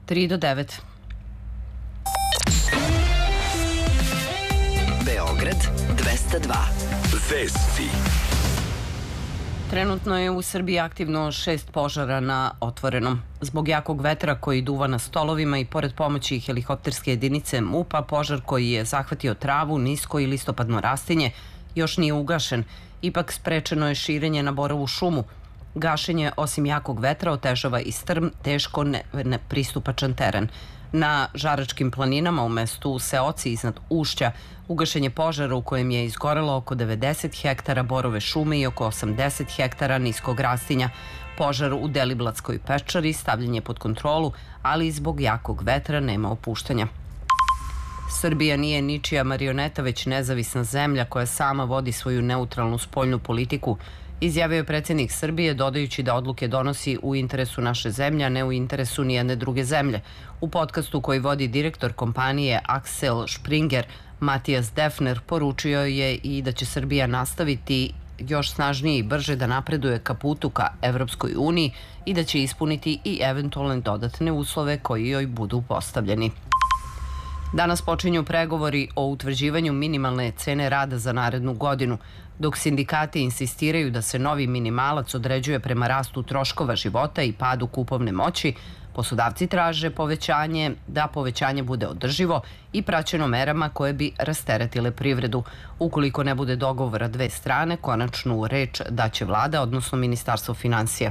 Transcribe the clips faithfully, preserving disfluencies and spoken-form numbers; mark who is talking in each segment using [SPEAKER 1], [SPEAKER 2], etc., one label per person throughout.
[SPEAKER 1] tri do devet.
[SPEAKER 2] Beograd dvesta dva. Vesti.
[SPEAKER 1] Trenutno je u Srbiji aktivno šest požara na otvorenom. Zbog jakog vetra koji duva na stolovima i pored pomoći helikopterske jedinice MUP-a, požar koji je zahvatio travu, nisko i listopadno rastinje još nije ugašen. Ipak sprečeno je širenje na borovu šumu. Gašenje, osim jakog vetra, otežava i strm, teško nepristupačan teren. Na Žaračkim planinama u mestu Seoci iznad Ušća ugašenje požara u kojem je izgorelo oko devedeset hektara borove šume i oko osamdeset hektara niskog rastinja. Požar u Deliblatskoj pečari stavljen je pod kontrolu, ali zbog jakog vetra nema opuštanja. Srbija nije ničija marioneta, već nezavisna zemlja koja sama vodi svoju neutralnu spoljnu politiku, izjavio je predsjednik Srbije, dodajući da odluke donosi u interesu naše zemlje, a ne u interesu nijedne druge zemlje. U podcastu koji vodi direktor kompanije Axel Springer, Matijas Defner, poručio je i da će Srbija nastaviti još snažnije i brže da napreduje ka putu ka Evropskoj uniji i da će ispuniti i eventualne dodatne uslove koji joj budu postavljeni. Danas počinju pregovori o utvrđivanju minimalne cene rada za narednu godinu. Dok sindikati insistiraju da se novi minimalac određuje prema rastu troškova života i padu kupovne moći, poslodavci traže povećanje, da povećanje bude održivo i praćeno merama koje bi rasteretile privredu. Ukoliko ne bude dogovora dve strane, konačnu reč daće vlada, odnosno Ministarstvo finansija.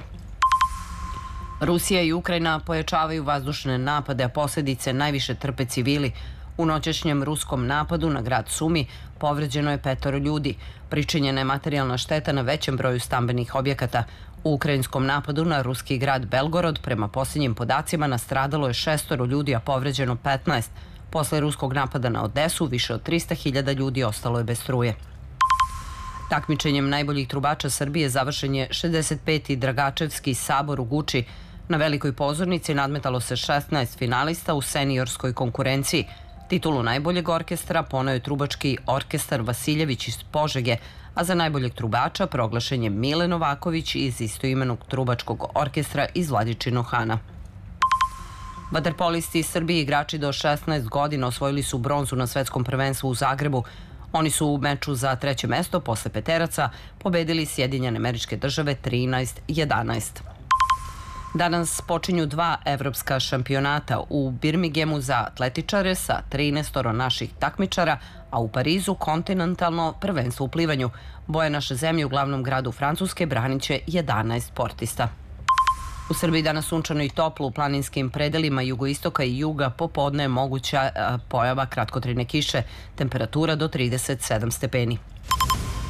[SPEAKER 1] Rusija i Ukrajina pojačavaju vazdušne napade, a posljedice najviše trpe civili. U noćašnjem ruskom napadu na grad Sumi povređeno je petoro ljudi. Pričinjena je materijalna šteta na većem broju stambenih objekata. U ukrajinskom napadu na ruski grad Belgorod, prema posljednjim podacima, nastradalo je šestoro ljudi, a povređeno petnaest. Posle ruskog napada na Odesu, više od trista hiljada ljudi ostalo je bez struje. Takmičenjem najboljih trubača Srbije završen je šezdeset peti Dragačevski sabor u Guči. Na velikoj pozornici nadmetalo se šesnaest finalista u seniorskoj konkurenciji. Titulu najboljeg orkestra poneo je trubački orkestar Vasiljević iz Požege, a za najboljeg trubača proglašen je Mile Novaković iz istoimenog trubačkog orkestra iz Vladičinog Hana. Vaterpolisti iz Srbije, igrači do šesnaest godina, osvojili su bronzu na svetskom prvenstvu u Zagrebu. Oni su u meču za treće mesto posle peteraca pobedili Sjedinjene Američke Države trinaest jedanaest. Danas počinju dva evropska šampionata, u Birminghamu za atletičare sa trinaestoro naših takmičara, a u Parizu kontinentalno prvenstvo u plivanju. Boje naše zemlje u glavnom gradu Francuske branit će jedanaest sportista. U Srbiji danas sunčano i toplo, u planinskim predelima jugoistoka i juga popodne je moguća pojava kratkotrajne kiše, temperatura do trideset sedam stepeni.